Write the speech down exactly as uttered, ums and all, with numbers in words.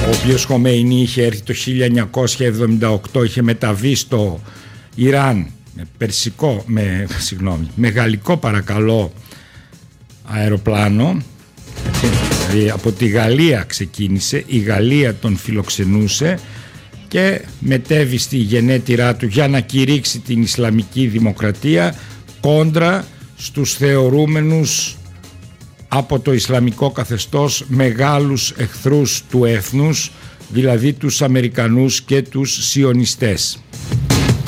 ο οποίος Χομεϊνί είχε έρθει το χίλια εννιακόσια εβδομήντα οκτώ, είχε μεταβεί στο Ιράν με περσικό, με, συγγνώμη, με γαλλικό παρακαλώ αεροπλάνο, δηλαδή από τη Γαλλία ξεκίνησε, η Γαλλία τον φιλοξενούσε και μετέβη στη γενέτειρά του για να κηρύξει την Ισλαμική Δημοκρατία κόντρα στους θεωρούμενους από το Ισλαμικό καθεστώς μεγάλους εχθρούς του έθνους, δηλαδή τους Αμερικανούς και τους Σιωνιστές.